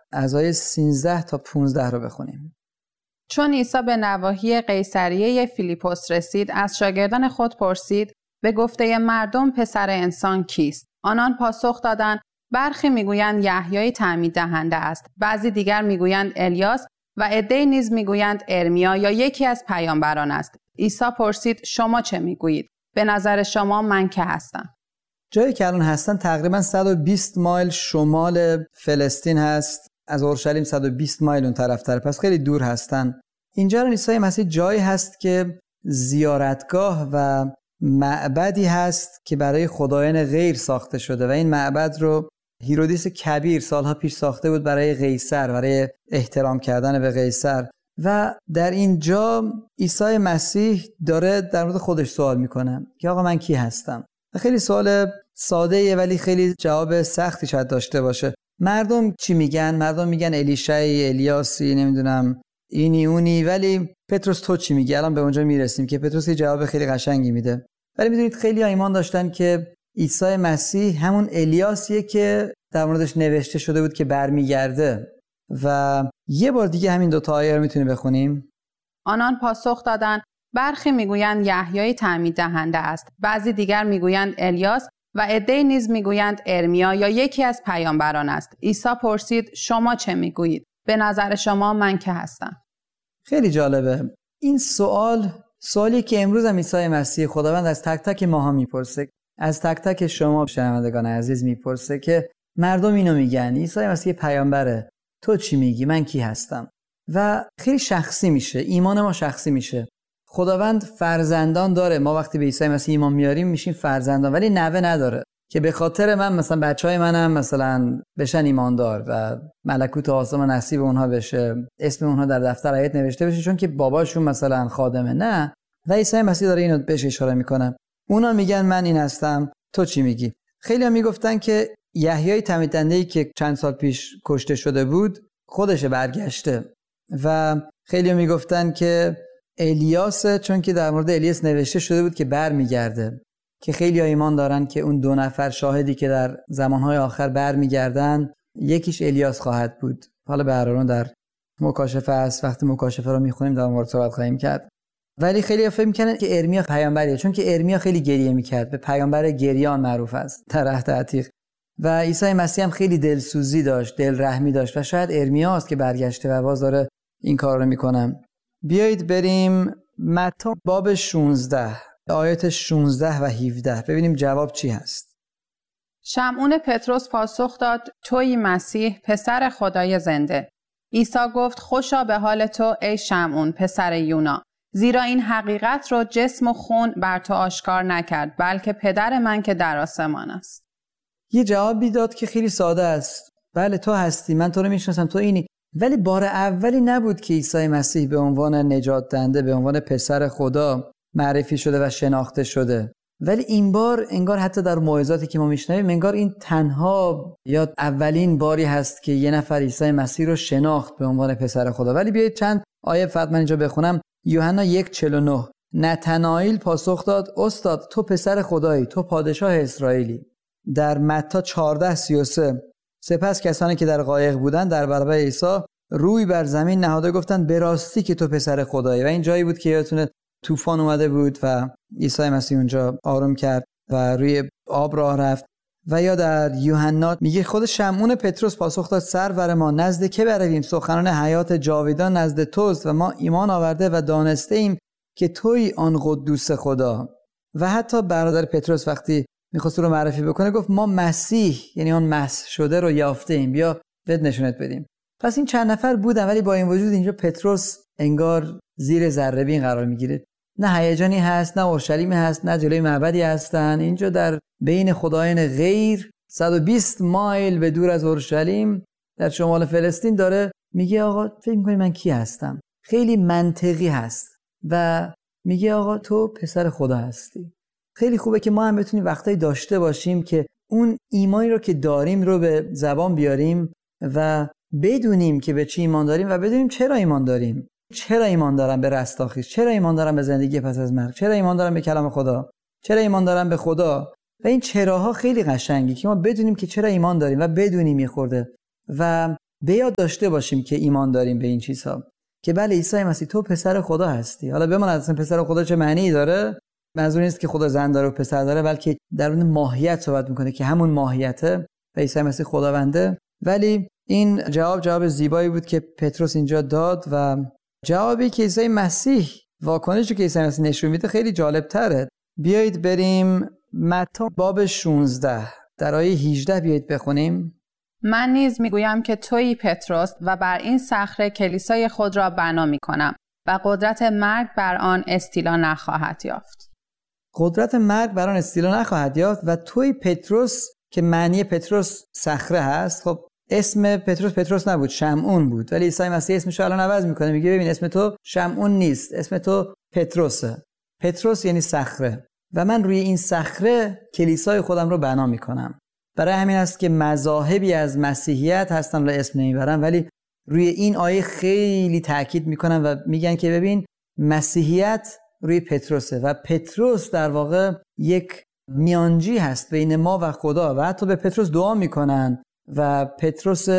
از آیه 13 تا 15 رو بخونیم. چون عیسی به نواحی قیصریه فیلیپوس رسید، از شاگردان خود پرسید: به گفته مردم پسر انسان کیست؟ آنان پاسخ دادند: برخی میگویند یحیای تعمید دهنده است، بعضی دیگر میگویند الیاس و عده‌ای نیز میگویند ارمیا یا یکی از پیامبران است. عیسی پرسید: شما چه میگویید؟ به نظر شما من که هستم؟ جایی که الان هستن تقریبا 120 مایل شمال فلسطین هست، از اورشلیم 120 مایل اون طرفتر، پس خیلی دور هستن. اینجا رو عیسی مسیح جایی هست که زیارتگاه و معبدی هست که برای خدایان غیر ساخته شده و این معبد رو هیرودیس کبیر سالها پیش ساخته بود برای قیصر، برای احترام کردن به قیصر. و در اینجا عیسی مسیح داره در مورد خودش سوال میکنه که آقا من کی هستم؟ خیلی سوال ساده‌ایه ولی خیلی جواب سختی شاید داشته باشه. مردم چی میگن؟ مردم میگن الیشعی، الیاسی، نمیدونم اینی اونی، ولی پتروس تو چی میگی؟ الان به اونجا میرسیم که پتروس یه جواب خیلی قشنگی میده. ولی میدونید خیلی ها ایمان داشتن که عیسی مسیح همون الیاسیه که در موردش نوشته شده بود که برمیگرده. و یه بار دیگه همین دو تا آیه رو میتونیم بخونیم. آنان پاسخ دادند: برخی میگویند یحیای تعمید دهنده است، بعضی دیگر میگویند الیاس و عده‌ای نیز میگویند ارمیا یا یکی از پیامبران است. عیسی پرسید: شما چه میگویید؟ به نظر شما من که هستم؟ خیلی جالبه. این سوالی که امروز هم عیسی مسیح خداوند از تک تک ماها میپرسه، از تک تک شما شنوندگان عزیز میپرسه که مردم اینو میگن عیسی مسیح پیامبره، تو چی میگی؟ من کی هستم؟ و خیلی شخصی میشه، ایمان ما شخصی میشه. خداوند فرزندان داره، ما وقتی به عیسی مسیح ایمان میاریم میشیم فرزندان، ولی نوه نداره که به خاطر من مثلا بچهای منم مثلا بشن ایماندار و ملکوت آسمان نصیب اونها بشه، اسم اونها در دفتر حیات نوشته بشه چون که باباشون مثلا خادمه. نه، و عیسی مسیح داره اینو بهش اشاره میکنه. اونا میگن من این هستم، تو چی میگی؟ خیلی‌ها میگفتن که یحیای تعمید دهنده‌ای که چند سال پیش کشته شده بود خودش برگشته، و خیلی‌ها میگفتن که الیاسه چون که در مورد الیاس نوشته شده بود که برمیگرده، که خیلی‌ها ایمان دارن که اون 2 نفر شاهدی که در زمانهای آخر برمیگردن یکیش الیاس خواهد بود. حالا به هر حال در مکاشفه است، وقتی مکاشفه رو میخونیم در مورد صحبت خواهیم کرد. ولی خیلی‌ها فکر می‌کنن که ارمیا پیامبریه چون که ارمیا خیلی گریه می‌کرد، به پیامبر گریان معروف است در عهد عتیق. و عیسی مسیح هم خیلی دلسوزی داشت، دل رحمی داشت و شاید ارمیاست که برگشته و باز داره این کار رو میکنه. بیایید بریم متی باب 16 آیات 16 و 17 ببینیم جواب چی هست. شمعون پتروس پاسخ داد: تویی مسیح پسر خدای زنده. عیسی گفت: خوشا به حال تو ای شمعون پسر یونا، زیرا این حقیقت رو جسم و خون بر تو آشکار نکرد، بلکه پدر من که در آسمان است. یه جوابی داد که خیلی ساده است. بله تو هستی، من تو رو میشناسم، تو اینی. ولی بار اولی نبود که عیسی مسیح به عنوان نجات دهنده، به عنوان پسر خدا معرفی شده و شناخته شده. ولی این بار انگار حتی در موعظاتی که ما میشنویم انگار این تنها یا اولین باری هست که یه نفر عیسی مسیح رو شناخت به عنوان پسر خدا. ولی بیایید چند آیه فقط من اینجا بخونم. یوحنا 1:49 نتنائیل پاسخ داد: استاد تو پسر خدایی، تو پادشاه اسرائیلی. در متی 14:33 سپس کسانی که در قایق بودند در برابر عیسی روی بر زمین نهاده گفتند به راستی که تو پسر خدایی. و این جایی بود که یادتونه طوفان اومده بود و عیسی مسیح اونجا آروم کرد و روی آب راه رفت. و یا در یوحنا میگه خود شمعون پتروس پاسخ داد: سرور ما نزد که برویم؟ سخنان حیات جاویدان نزد توست و ما ایمان آورده و دانسته ایم که تویی آن قدوس خدا. و حتی برادر پتروس وقتی میخواست رو معرفی بکنه گفت ما مسیح، یعنی اون مسح شده رو یافته ایم، بیا بد نشونت بدیم. پس این چند نفر بودن، ولی با این وجود اینجا پتروس انگار زیر ذره بین قرار میگیره. نه هیجانی هست، نه اورشلیمی هست، نه جلوی معبدی هستن. اینجا در بین خدایان غیر 120 مایل به دور از اورشلیم در شمال فلسطین داره میگه آقا فکر می‌کنی من کی هستم؟ خیلی منطقی هست و میگه آقا تو پسر خدا هستی. خیلی خوبه که ما هم بتونیم وقتایی داشته باشیم که اون ایمانی رو که داریم رو به زبان بیاریم و بدونیم که به چی ایمان داریم و بدونیم چرا ایمان داریم. چرا ایمان دارم به رستاخیز؟ چرا ایمان دارم به زندگی پس از مرگ؟ چرا ایمان دارم به کلام خدا؟ چرا ایمان دارم به خدا؟ و این چراها خیلی قشنگی که ما بدونیم که چرا ایمان داریم و بدونیم میخورده. و به یاد داشته باشیم که ایمان داریم به این چیزها، که بله عیسی مسیح تو پسر خدا هستی. حالا بماند اصلا پسر خدا چه معنی داره، منظور نیست که خدا زن داره و پسر داره، بلکه در اون ماهیت صحبت میکنه که همون ماهیته و عیسی مسیح خداونده. ولی این جواب زیبایی بود که پتروس اینجا داد و جوابی که عیسی مسیح، واکنشی که عیسی مسیح نشون میده خیلی جالب تره. بیایید بریم متی باب 16 در آیه 18 بیایید بخونیم. من نیز میگویم که تویی پتروس و بر این صخره کلیسای خود را بنا میکنم و قدرت مرگ بر آن استیلا نخواهد یافت. قدرت مرگ بر آن استیلا نخواهد یافت و توی پتروس که معنی پتروس صخره هست. خب اسم پتروس نبود، شمعون بود، ولی عیسی مسیح اسمش رو الان عوض میکنه، میگه ببین اسم تو شمعون نیست، اسم تو پتروسه. پتروس یعنی صخره و من روی این صخره کلیسای خودم رو بنا میکنم. برای همین است که مذاهبی از مسیحیت هستن و اسم نمیبرن، ولی روی این آیه خیلی تاکید میکنن و میگن که ببین مسیحیت روی پتروسه و پتروس در واقع یک میانجی هست بین ما و خدا و حتی به پتروس دعا میکنن و پتروس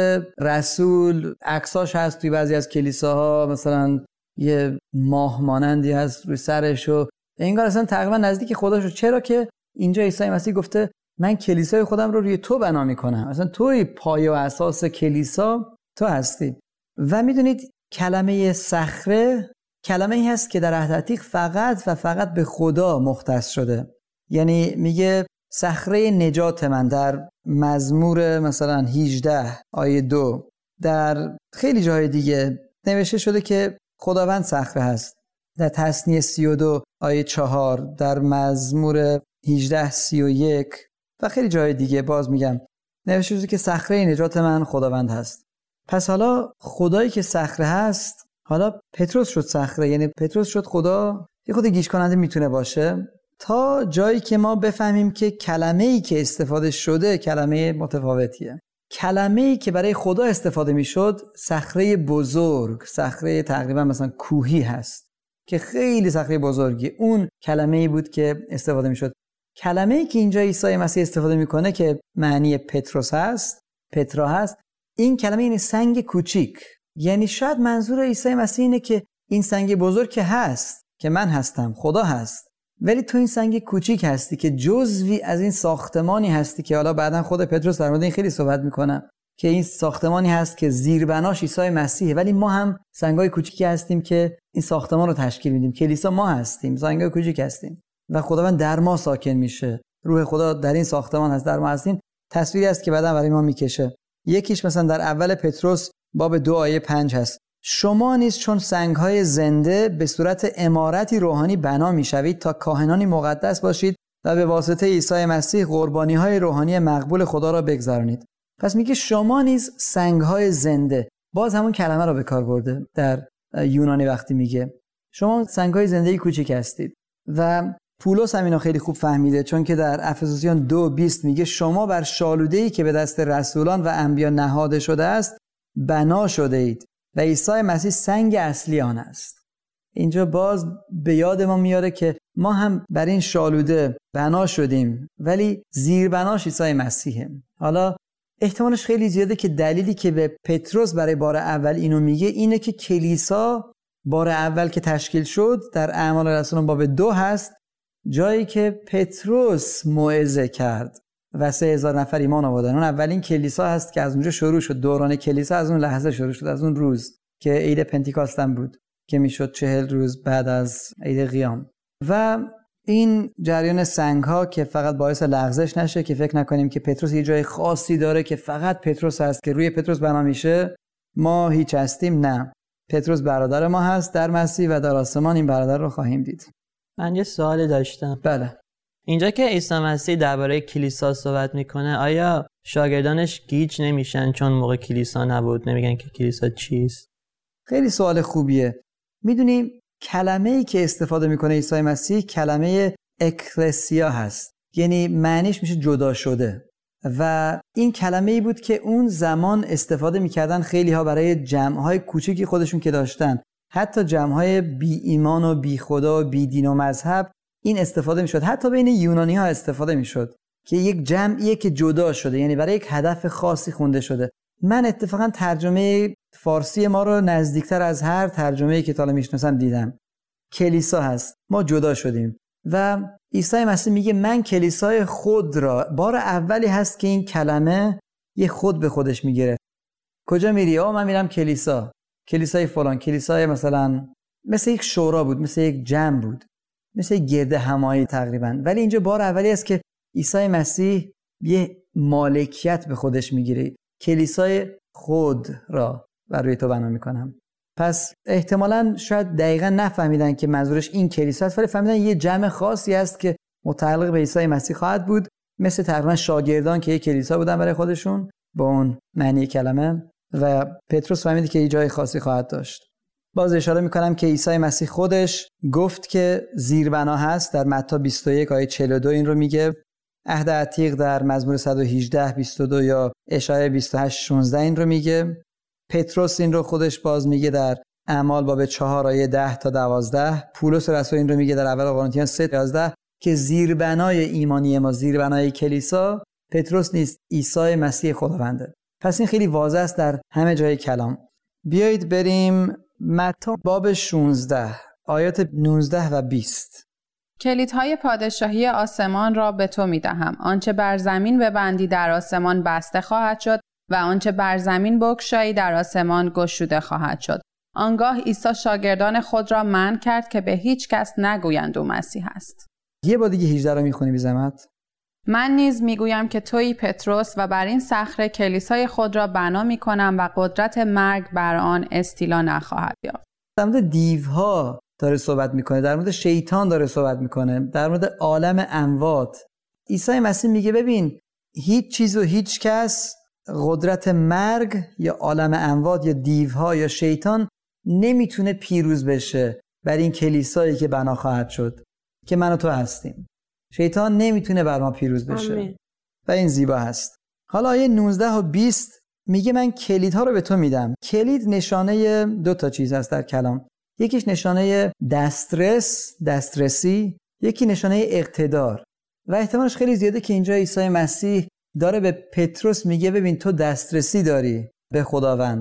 رسول عکساش هست توی بعضی از کلیساها، مثلا یه ماه مانندی هست روی سرش و انگار اصلا تقریبا نزدیک خدا شد. چرا که اینجا عیسی مسیح گفته من کلیسای خودم رو روی تو بنا میکنم، اصلا توی پایه و اساس کلیسا تو هستی. و میدونید کلمه صخره کلمه ای هست که در عهد عتیق فقط و فقط به خدا مختص شده. یعنی میگه صخره نجات من در مزمور مثلا 18 آیه 2، در خیلی جای دیگه نوشته شده که خداوند صخره هست. در تثنیه 32 آیه 4، در مزمور 18 31 و خیلی جای دیگه باز میگم نوشته شده که صخره نجات من خداوند هست. پس حالا خدایی که صخره هست، حالا پتروس شد صخره، یعنی پتروس شد خدا. یه خود گیج کننده میتونه باشه تا جایی که ما بفهمیم که کلمه‌ای که استفاده شده کلمه متفاوتیه. کلمه‌ای که برای خدا استفاده میشد صخره بزرگ، صخره تقریبا مثلا کوهی هست که خیلی صخره بزرگی، اون کلمه‌ای بود که استفاده میشد. کلمه‌ای که اینجا عیسی مسیح استفاده میکنه که معنی پتروس هست، پترا هست، این کلمه یعنی سنگ کوچیک. یعنی شاید منظور عیسی مسیح اینه که این سنگ بزرگ که هست، که من هستم، خدا هست، ولی تو این سنگ کوچیک هستی که جزوی از این ساختمانی هستی که حالا بعداً خود پتروس در مورد این خیلی صحبت میکنه که این ساختمانی هست که زیربناش عیسی مسیحه، ولی ما هم سنگای کوچیکی هستیم که این ساختمان رو تشکیل میدیم. کلیسا ما هستیم، سنگای کوچیک هستیم و خداوند در ما ساکن میشه. روح خدا در این ساختمان هست، در ما هستیم. تصویری است که بعداً برای ما میکشه. یکیش مثلا در اول پتروس باب 2 آیه 5 هست: شما نیز چون سنگ‌های زنده به صورت عمارتی روحانی بنا می‌شوید تا کاهنانی مقدس باشید و به واسطه عیسی مسیح قربانی‌های روحانی مقبول خدا را بگذرانید. پس میگه شما نیز سنگ‌های زنده. باز همون کلمه رو به کار برده در یونانی وقتی میگه شما سنگ‌های زنده کوچیک هستید. و پولس هم اینو خیلی خوب فهمیده، چون که در افسوسیان 2:20 میگه شما بر شالوده‌ای که به دست رسولان و انبیا نهاده شده است بنا شده اید و عیسی مسیح سنگ اصلی آن است. اینجا باز به یاد ما میاره که ما هم بر این شالوده بنا شدیم، ولی زیر بناش عیسی مسیحه. حالا احتمالش خیلی زیاده که دلیلی که به پتروس برای بار اول اینو میگه اینه که کلیسا بار اول که تشکیل شد در اعمال رسولان باب 2 هست، جایی که پتروس موعظه کرد و 3000 نفر ایمان آوردن. اون اولین کلیسا هست که از اونجا شروع شد. دوران کلیسا از اون لحظه شروع شد، از اون روز که عید پنتیکاست بود که میشد 40 روز بعد از عید قیام. و این جریان سنگ ها که فقط باعث لغزش نشه که فکر نکنیم که پتروس یه جای خاصی داره که فقط پتروس هست که روی پتروس بنا میشه ما هیچ هستیم. نه، پتروس برادر ما هست در مسیح و در آسمان این برادر رو خواهیم دید. من یه سوالی داشتم. بله. اینجا که عیسی مسیح درباره کلیسا صحبت میکنه، آیا شاگردانش گیج نمیشن چون موقع کلیسا نبود، نمیگن که کلیسا چیست؟ خیلی سوال خوبیه. میدونیم کلمه‌ای که استفاده میکنه عیسی مسیح کلمه اکلسیا هست، یعنی معنیش میشه جدا شده. و این کلمه‌ای بود که اون زمان استفاده میکردن خیلی ها برای جمع‌های کوچیکی خودشون که داشتن، حتی جمع‌های بی ایمان و بی خدا و بی دین و مذهب این استفاده میشد. حتی بین یونانی ها استفاده میشد که یک جمعیه که جدا شده، یعنی برای یک هدف خاصی خونده شده. من اتفاقا ترجمه فارسی ما رو نزدیکتر از هر ترجمه‌ای که تا حالا میشناسم دیدم. کلیسا هست، ما جدا شدیم و عیسی مسیح میگه من کلیسای خود را، بار اولی هست که این کلمه یه خود به خودش میگیره. کجا میری؟ من میرم کلیسا، کلیسای فلان، کلیسای مثلا مثل یک شورا بود، مثل یک جمع بود، مثل یک گرد همایی تقریبا. ولی اینجا بار اولی است که عیسی مسیح یه مالکیت به خودش میگیره. کلیسای خود را بر روی تو بنا میکنم. پس احتمالاً شاید دقیقاً نفهمیدن که منظورش این کلیسا است، ولی فهمیدن یه جمع خاصی است که متعلق به عیسی مسیح خواهد بود، مثل تقریبا شاگردان که یک کلیسا بودن برای خودشون با اون معنی کلمه. و پتروس فهمید که یه جای خاصی خواهد داشت. باز اشاره میکنم که عیسی مسیح خودش گفت که زیربنا هست. در متی 21 آیه 42 این رو میگه، عهد عتیق در مزمور 118 22 یا اشعیا 28 16 این رو میگه. پتروس این رو خودش باز میگه در اعمال باب 4 آیه 10 تا 12. پولس رسول این رو میگه در اول قرنتیان 3 تا 11 که زیربنای ایمانی ما، زیربنای کلیسا پتروس نیست، عیسی مسیح خداونده. پس این خیلی واضح است در همه جای کلام. بیایید بریم متی باب 16 آیات 19 و 20. کلیدهای پادشاهی آسمان را به تو میدهم. آنچه بر زمین ببندی در آسمان بسته خواهد شد و آنچه بر زمین بگشایی در آسمان گشوده خواهد شد. آنگاه عیسی شاگردان خود را منع کرد که به هیچ کس نگویند او مسیح است. یه بار دیگه 18 رو میخونی بی زحمت؟ من نیز میگویم که تویی پتروس و بر این صخره کلیسای خود را بنا میکنم و قدرت مرگ بر آن استیلا نخواهد یافت. در مورد دیوها داره صحبت میکنه، در مورد شیطان داره صحبت میکنه، در مورد عالم اموات. عیسی مسیح میگه ببین هیچ چیز و هیچ کس قدرت مرگ یا عالم اموات یا دیوها یا شیطان نمیتونه پیروز بشه بر این کلیسایی که بنا خواهد شد که من و تو هستیم. شیطان نمیتونه بر ما پیروز بشه. آمین. و این زیبا هست. حالا آیه 19 و 20 میگه من کلیدها رو به تو میدم. کلید نشانه دو تا چیز هست در کلام. یکیش نشانه دسترسی، یکی نشانه اقتدار. و احتمالش خیلی زیاده که اینجا عیسی مسیح داره به پتروس میگه ببین تو دسترسی داری به خداوند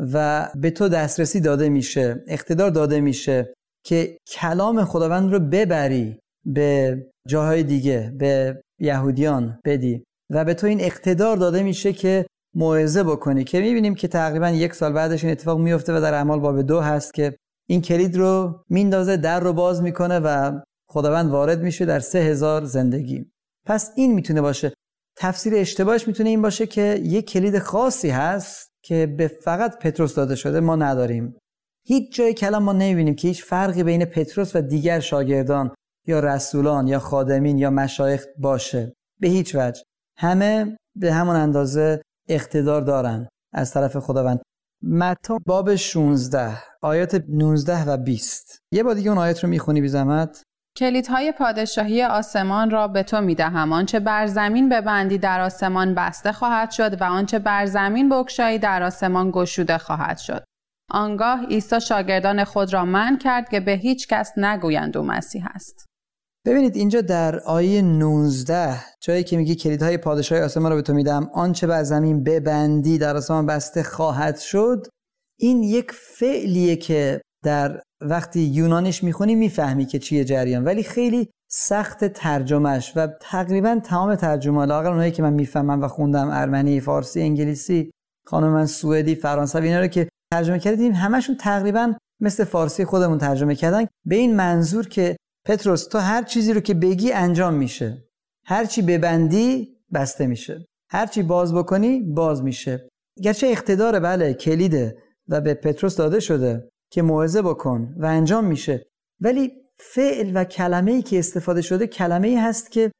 و به تو دسترسی داده میشه، اقتدار داده میشه که کلام خداوند رو ببری به جاهای دیگه، به یهودیان بدی و به تو این اقتدار داده میشه که موعظه بکنی. که میبینیم که تقریبا 1 سال بعدش این اتفاق میفته و در اعمال باب 2 هست که این کلید رو میندازه، در رو باز میکنه و خداوند وارد میشه در 3000 زندگی. پس این میتونه باشه. تفسیر اشتباهش میتونه این باشه که یک کلید خاصی هست که به فقط پتروس داده شده، ما نداریم. هیچ جای کلام ما نمیبینیم که هیچ فرقی بین پتروس و دیگر شاگردان یا رسولان یا خادمین یا مشایخ باشه. به هیچ وجه. همه به همون اندازه اقتدار دارن از طرف خداوند. متی باب 16 آیات 19 و 20. یه بار دیگه اون آیات رو میخونی بی زحمت؟ کلیدهای پادشاهی آسمان را به تو میدهم. آنچه بر زمین ببندی در آسمان بسته خواهد شد و آنچه بر زمین بگشایی در آسمان گشوده خواهد شد. آنگاه عیسی شاگردان خود را منع کرد که به هیچ کس نگویند او مسیح است. ببینید اینجا در آیه 19 جایی که میگه کلیدهای پادشاهی آسمان را به تو میدم، آنچه بر زمین ببندی در آسمان بسته خواهد شد، این یک فعلیه که در وقتی یونانیش میخونی میفهمی که چیه جریان، ولی خیلی سخت ترجمهش و تقریبا تمام ترجمه لااقل اونایی که من میفهمم و خوندم، ارمنی، فارسی، انگلیسی، خانم من سوئدی، فرانسوی، اینا رو که ترجمه کردیم همشون تقریبا مثل فارسی خودمون ترجمه کردن به این منظور که پتروس تو هر چیزی رو که بگی انجام میشه، هر چی ببندی بسته میشه، هر چی باز بکنی باز میشه. گرچه اقتدار بله کلیده و به پتروس داده شده که موعظه بکن و انجام میشه، ولی فعل و کلمه‌ای که استفاده شده کلمه‌ای هست که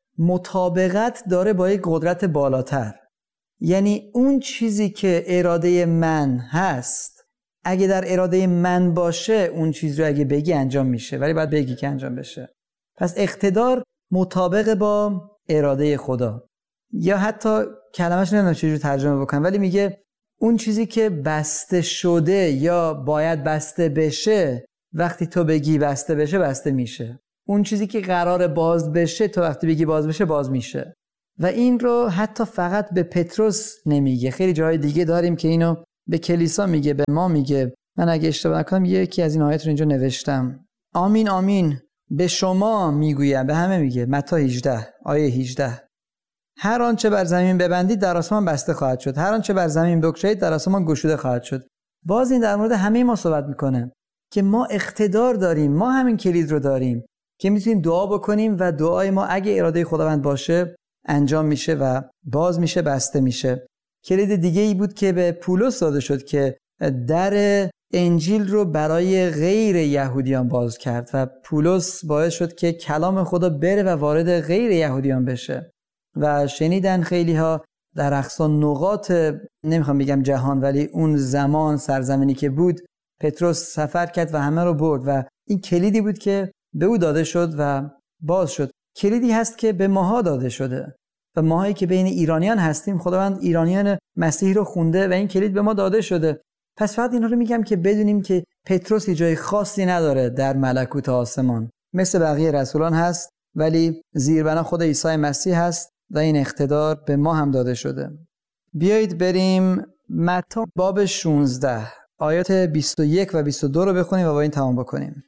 مطابقت داره با یک قدرت بالاتر. یعنی اون چیزی که اراده من هست اگه در اراده من باشه اون چیز رو اگه بگی انجام میشه، ولی باید بگی که انجام بشه. پس اقتدار مطابق با اراده خدا. یا حتی کلمه‌اش نمیدونم چجوری ترجمه بکنم، ولی میگه اون چیزی که بسته شده یا باید بسته بشه وقتی تو بگی بسته بشه بسته میشه. اون چیزی که قرار باز بشه تو وقتی بگی باز بشه باز میشه. و این رو حتی فقط به پتروس نمیگه، خیلی جای دیگه داریم که اینو به کلیسا میگه، به ما میگه. من اگه اشتباه نکنم یکی از این آیات رو اینجا نوشتم. آمین آمین به شما میگویم، به همه میگه. متی 18 آیه 18 هر آنچه بر زمین ببندید در آسمان بسته خواهد شد، هر آنچه بر زمین بگشایید در آسمان گشوده خواهد شد. باز این در مورد همه ما صحبت میکنه که ما اقتدار داریم، ما همین کلید رو داریم که میتونیم دعا بکنیم و دعای ما اگه اراده خداوند باشه انجام میشه و باز میشه، بسته میشه. کلید دیگه ای بود که به پولس داده شد که در انجیل رو برای غیر یهودیان باز کرد و پولس باعث شد که کلام خدا بره و وارد غیر یهودیان بشه. و شنیدن خیلی ها در اقصا نقاط، نمیخوام بگم جهان، ولی اون زمان سرزمینی که بود، پتروس سفر کرد و همه رو برد و این کلیدی بود که به او داده شد و باز شد. کلیدی هست که به ماها داده شده و ماهایی که بین ایرانیان هستیم، خداوند ایرانیان مسیحی رو خونده و این کلید به ما داده شده. پس فقط اینا رو میگم که بدونیم که پتروس جای خاصی نداره در ملکوت آسمان، مثل بقیه رسولان هست، ولی زیربنا خود عیسی مسیح هست و این اقتدار به ما هم داده شده. بیایید بریم متی باب 16 آیات 21 و 22 رو بخونیم و با این تمام بکنیم.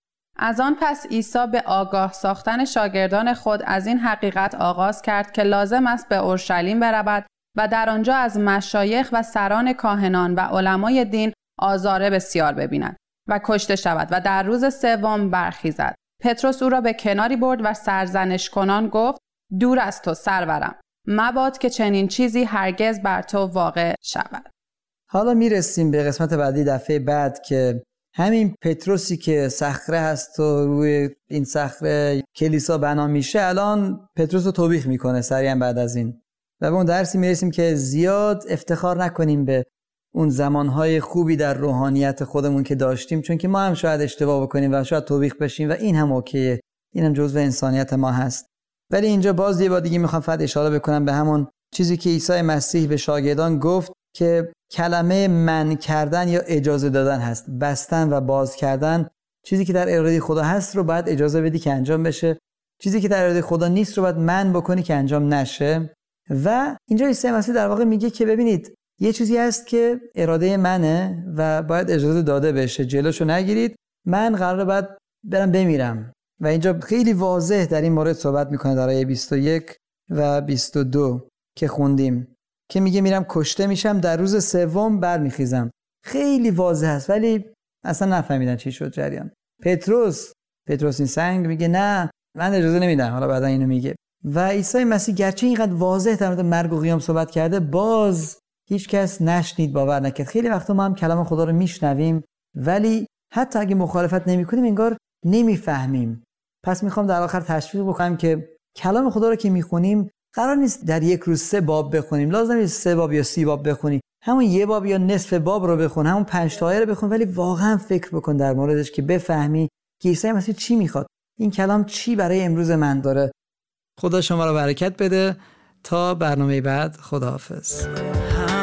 از آن پس عیسی به آگاه ساختن شاگردان خود از این حقیقت آغاز کرد که لازم است به اورشلیم برود و در آنجا از مشایخ و سران کاهنان و علمای دین آزار بسیار ببیند و کشته شود و در روز سوم برخیزد. پتروس او را به کناری برد و سرزنش کنان گفت: دور از تو سرورم، مباد که چنین چیزی هرگز بر تو واقع شود. حالا میرسیم به قسمت بعدی دفعه بعد که همین پتروسی که صخره هست و روی این صخره کلیسا بنا میشه، الان پتروس رو توبیخ میکنه سریعا بعد از این. و به اون درسی میرسیم که زیاد افتخار نکنیم به اون زمانهای خوبی در روحانیت خودمون که داشتیم، چون که ما هم شاید اشتباه بکنیم و شاید توبیخ بشیم و این هم اوکیه، این هم جزء انسانیت ما هست. ولی اینجا باز یه بار دیگه میخوام فقط اشاره بکنم به همون چیزی که عیسی مسیح به شاگردان گفت که کلمه من کردن یا اجازه دادن هست. بستن و باز کردن. چیزی که در اراده خدا هست رو باید اجازه بدی که انجام بشه، چیزی که در اراده خدا نیست رو باید من بکنی که انجام نشه. و اینجا عیسی مسیح در واقع میگه که ببینید یه چیزی هست که اراده منه و باید اجازه داده بشه، جلوشو نگیرید، من قراره بعد برم بمیرم. و اینجا خیلی واضح در این مورد صحبت میکنه در آیه 21 و 22 که خوندیم که میگه میرم کشته میشم، در روز سوم برمیخیزم. خیلی واضح است ولی اصلا نفهمیدن چی شد جریان. پتروس این سنگ میگه نه من اجازه نمیدم. حالا بعدا اینو میگه. و عیسی مسیح گرچه اینقدر واضح در مورد مرگ و قیام صحبت کرده، باز هیچ کس نشنید، باور نکرد. خیلی وقتا ما هم کلام خدا رو میشنویم ولی حتی اگه مخالفت نمیکنیم انگار نمیفهمیم. پس میخوام در آخر تشویق بکنم که کلام خدا رو که میخونیم قرار نیست در یک روز 3 باب بخونیم، لازم نیست 3 باب یا 30 باب بخونی، همون 1 باب یا نصف باب رو بخون، همون 5 تا آیه رو بخون، ولی واقعا فکر بکن در موردش که بفهمی که عیسی مسیح چی میخواد، این کلام چی برای امروز من داره. خدا شما رو برکت بده. تا برنامه بعد، خداحافظ.